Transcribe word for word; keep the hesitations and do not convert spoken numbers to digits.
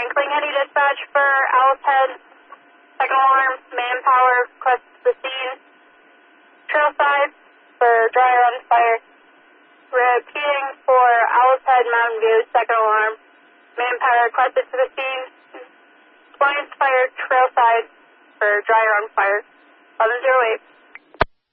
Franklin County Dispatch for Owl's Head. Second alarm, manpower, request to the scene. Trailside for dryer on fire. Repeating for Owl's Head, Mountain View, second alarm. Manpower requested to the scene. Appliance fire, trailside for dryer on fire. eleven oh eight.